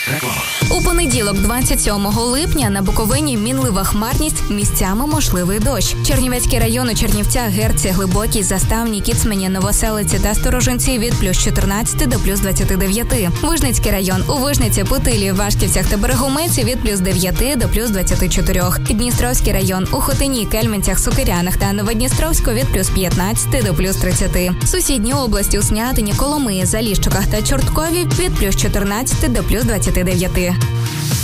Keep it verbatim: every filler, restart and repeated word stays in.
Реклама. У понеділок, двадцять сьомого липня, на Буковині мінлива хмарність, місцями можливий дощ. Чернівецький район у Чернівцях, Герці, Глибокій, Заставній, Кіцмані, Новоселиці та Сторожинці від плюс чотирнадцяти до плюс двадцяти дев'яти. Вижницький район у Вижниці, Путилі, Вашківцях та Берегометі від плюс дев'яти до плюс двадцяти чотирьох. Дністровський район у Хотині, Кельменцях, Сокирянах та Новодністровську від плюс п'ятнадцяти до плюс тридцяти. Сусідні області у Снятині, Коломиї, Заліщуках та Чорткові від плюс чотирнадцяти до плюс двадцяти дев'яти.